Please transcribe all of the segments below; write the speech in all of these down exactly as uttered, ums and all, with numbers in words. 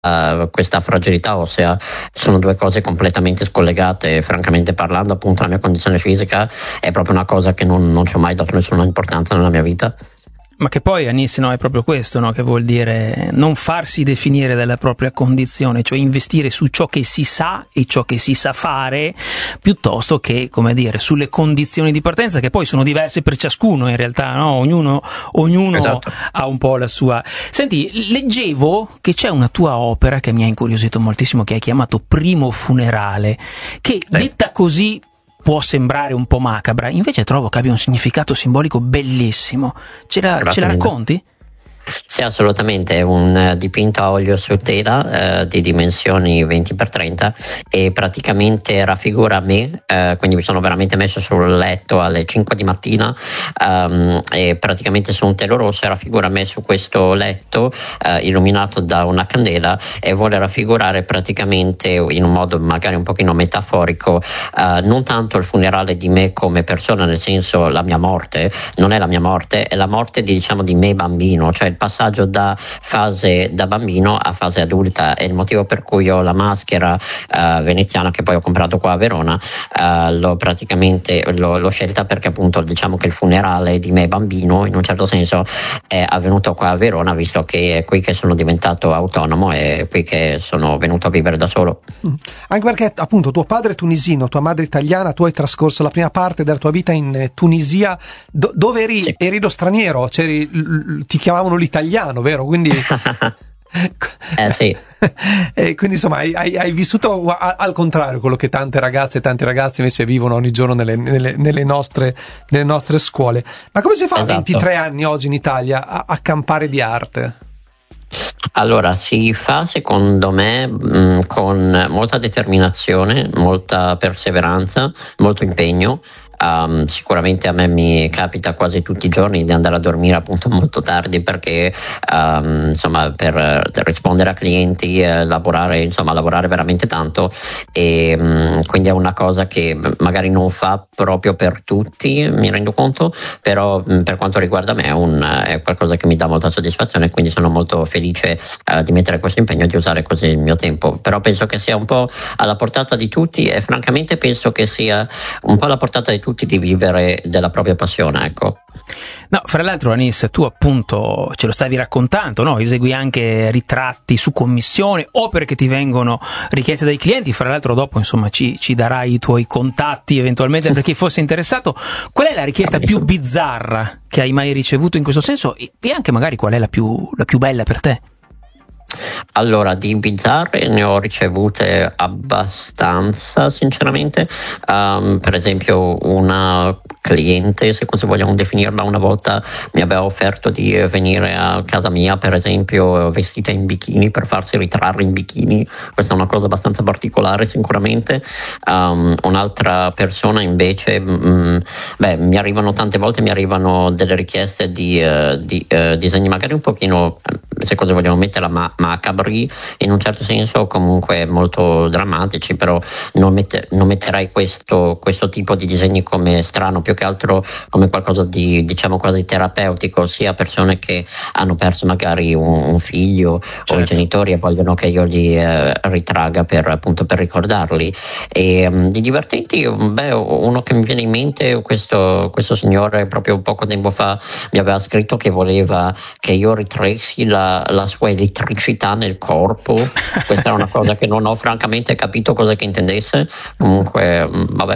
uh, questa fragilità ossea sono due cose completamente scollegate. Francamente parlando, appunto, la mia condizione fisica è proprio una cosa che non, non ci ho mai dato nessuna importanza nella mia vita. Ma che poi, Anis, no, è proprio questo, no, che vuol dire non farsi definire dalla propria condizione, cioè investire su ciò che si sa e ciò che si sa fare, piuttosto che, come dire, sulle condizioni di partenza, che poi sono diverse per ciascuno in realtà, no? Ognuno, ognuno esatto. ha un po' la sua. Senti, leggevo che c'è una tua opera che mi ha incuriosito moltissimo, che hai chiamato Primo Funerale, che sì. detta così può sembrare un po' macabra, invece trovo che abbia un significato simbolico bellissimo. Ce la, ce la racconti? Sì, assolutamente. È un dipinto a olio su tela eh, di dimensioni venti per trenta e praticamente raffigura me, eh, quindi mi sono veramente messo sul letto alle cinque di mattina um, e praticamente su un telo rosso raffigura me su questo letto eh, illuminato da una candela, e vuole raffigurare praticamente in un modo magari un pochino metaforico eh, non tanto il funerale di me come persona, nel senso la mia morte non è la mia morte, è la morte di, diciamo, di me bambino, cioè il passaggio da fase da bambino a fase adulta. È il motivo per cui ho la maschera uh, veneziana che poi ho comprato qua a Verona, uh, l'ho praticamente l'ho, l'ho scelta perché appunto diciamo che il funerale di me bambino in un certo senso è avvenuto qua a Verona, visto che è qui che sono diventato autonomo e qui che sono venuto a vivere da solo. Mm. Anche perché appunto tuo padre è tunisino, tua madre italiana, tu hai trascorso la prima parte della tua vita in Tunisia, do- dove eri, sì. eri lo straniero, c'eri, l- ti chiamavano l'italiano, vero? Quindi eh sì. E quindi insomma hai, hai vissuto a, al contrario quello che tante ragazze e tanti ragazzi invece vivono ogni giorno nelle, nelle, nelle, nostre, nelle nostre scuole. Ma come si fa esatto. a ventitré anni oggi in Italia a, a campare di arte? Allora, si fa secondo me mh, con molta determinazione, molta perseveranza, molto impegno. Um, sicuramente a me mi capita quasi tutti i giorni di andare a dormire appunto molto tardi perché um, insomma per, per rispondere a clienti, eh, lavorare insomma lavorare veramente tanto, e um, quindi è una cosa che magari non fa proprio per tutti, mi rendo conto, però um, per quanto riguarda me è, un, è qualcosa che mi dà molta soddisfazione, quindi sono molto felice uh, di mettere questo impegno e di usare così il mio tempo. Però penso che sia un po' alla portata di tutti, e francamente penso che sia un po' alla portata di tutti di vivere della propria passione, ecco. No, fra l'altro, Anis, tu appunto ce lo stavi raccontando, no? Esegui anche ritratti su commissione, opere che ti vengono richieste dai clienti. Fra l'altro dopo insomma ci, ci darai i tuoi contatti eventualmente sì, per chi fosse interessato. Qual è la richiesta più bizzarra che hai mai ricevuto in questo senso, e anche magari qual è la più, la più bella per te? Allora, di bizzarre ne ho ricevute abbastanza, sinceramente. Um, per esempio, una cliente, se così vogliamo definirla, una volta mi aveva offerto di venire a casa mia, per esempio, vestita in bikini per farsi ritrarre in bikini. Questa è una cosa abbastanza particolare, sicuramente. Um, un'altra persona invece, mh, beh, mi arrivano tante volte, mi arrivano delle richieste di, uh, di uh, disegni magari un pochino, se così vogliamo metterla, ma macabri in un certo senso, comunque molto drammatici, però non, mette, non metterei questo, questo tipo di disegni come strano, più che altro come qualcosa di, diciamo, quasi terapeutico, sia persone che hanno perso magari un, un figlio, certo, o i genitori e vogliono che io li eh, ritraga per, appunto, per ricordarli. E um, di divertenti, beh, uno che mi viene in mente, questo, questo signore proprio poco tempo fa mi aveva scritto che voleva che io ritraessi la, la sua elettricità nel corpo. Questa è una cosa che non ho francamente capito cosa che intendesse, comunque vabbè.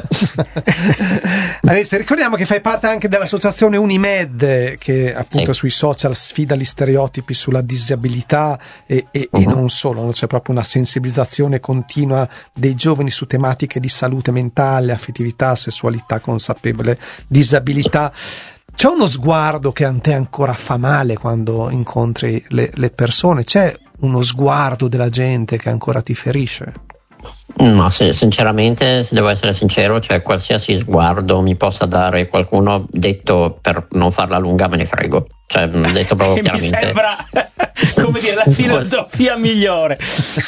Adesso ricordiamo che fai parte anche dell'associazione Unimed, che appunto sì, sui social sfida gli stereotipi sulla disabilità e, e, uh-huh. e non solo, c'è proprio una sensibilizzazione continua dei giovani su tematiche di salute mentale, affettività, sessualità consapevole, disabilità. Sì. C'è uno sguardo che a te ancora fa male quando incontri le, le persone? C'è uno sguardo della gente che ancora ti ferisce? No, se, sinceramente, se devo essere sincero, cioè qualsiasi sguardo mi possa dare qualcuno, detto per non farla lunga, me ne frego. Cioè, detto proprio chiaramente. Mi sembra, come dire, la filosofia migliore.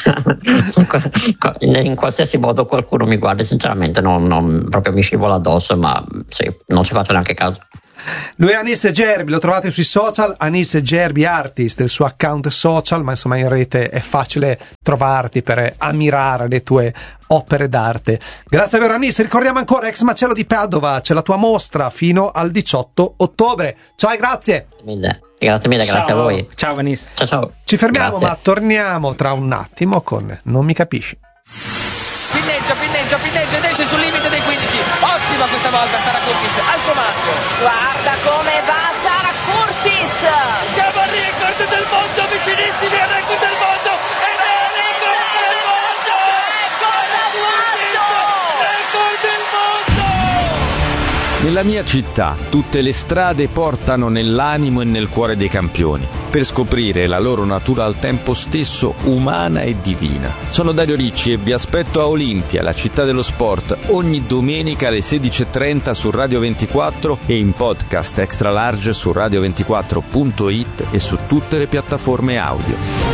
In qualsiasi modo qualcuno mi guardi, sinceramente, non, non proprio mi scivola addosso, ma sì, non ci faccio neanche caso. Lui è Anis Gerbi, lo trovate sui social, Anis Gerbi Artist, il suo account social, ma insomma in rete è facile trovarti per ammirare le tue opere d'arte. Grazie a Anis, ricordiamo ancora Ex Macello di Padova, c'è la tua mostra fino al diciotto ottobre. Ciao e grazie. Grazie mille, grazie ciao. a voi. Ciao Anis. Ciao ciao. Ci fermiamo, Grazie. ma torniamo tra un attimo con Non mi capisci. Pinneggia, pinneggia, pinneggia ed esce sul limite dei quindici. Ottima questa volta Sara Curtis al comando. Guarda come va Sara Curtis! Siamo al record del mondo, vicinissimi al record del mondo. Ed è il record del mondo! Cosa ha fatto? Record del mondo! Nella mia città tutte le strade portano nell'animo e nel cuore dei campioni, per scoprire la loro natura al tempo stesso umana e divina. Sono Dario Ricci e vi aspetto a Olimpia, la città dello sport, ogni domenica alle sedici e trenta su Radio ventiquattro e in podcast extra large su radio ventiquattro punto it e su tutte le piattaforme audio.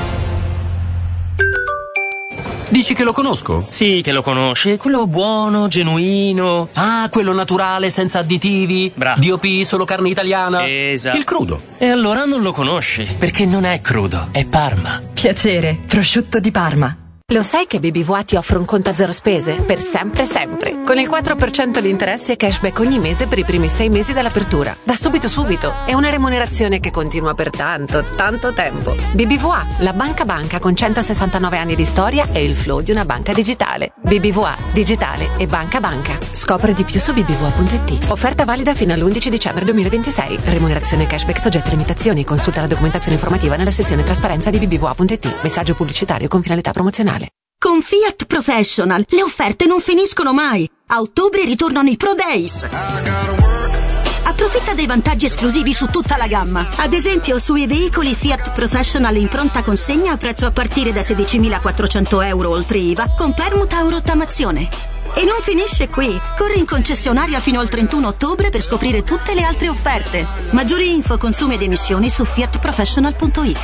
Dici che lo conosco? Sì, che lo conosci, quello buono, genuino. Ah, quello naturale, senza additivi. Bravo. D O P, solo carne italiana. Esatto. Il crudo. E allora non lo conosci, perché non è crudo, è Parma. Piacere, prosciutto di Parma. Lo sai che B B V A ti offre un conto a zero spese? Per sempre sempre. Con il quattro per cento di interessi e cashback ogni mese per i primi sei mesi dall'apertura. Da subito subito. È una remunerazione che continua per tanto, tanto tempo. B B V A, la banca banca con centosessantanove anni di storia e il flow di una banca digitale. B B V A, digitale e banca banca. Scopri di più su b b v a punto i t. Offerta valida fino all'undici dicembre duemilaventisei. Remunerazione cashback soggetta a limitazioni. Consulta la documentazione informativa nella sezione trasparenza di b b v a punto i t. Messaggio pubblicitario con finalità promozionale. Con Fiat Professional le offerte non finiscono mai. A ottobre ritornano i Pro Days. Approfitta dei vantaggi esclusivi su tutta la gamma. Ad esempio sui veicoli Fiat Professional in pronta consegna a prezzo a partire da sedicimilaquattrocento euro oltre I V A con permuta o rottamazione. E non finisce qui. Corri in concessionaria fino al trentuno ottobre per scoprire tutte le altre offerte. Maggiori info, consumi ed emissioni su fiat professional punto it.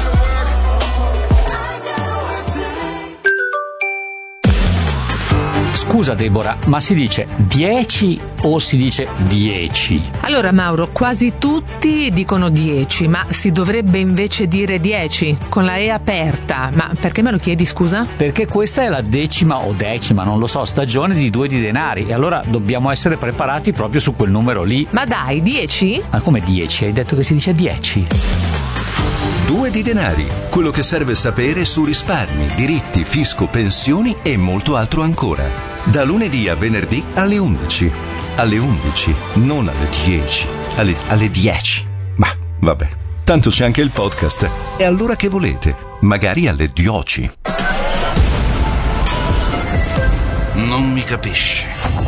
Scusa Deborah, ma si dice dieci o si dice dieci? Allora Mauro, quasi tutti dicono dieci, ma si dovrebbe invece dire dieci, con la E aperta. Ma perché me lo chiedi, scusa? Perché questa è la decima o decima, non lo so, stagione di Due di Denari e allora dobbiamo essere preparati proprio su quel numero lì. Ma dai, dieci? Ma come dieci? Hai detto che si dice dieci? Due di Denari, quello che serve sapere su risparmi, diritti, fisco, pensioni e molto altro ancora. Da lunedì a venerdì alle undici. Alle undici, non alle dieci. Alle, alle dieci. Ma vabbè, tanto c'è anche il podcast. E allora che volete? Magari alle dieci. Non mi capisci.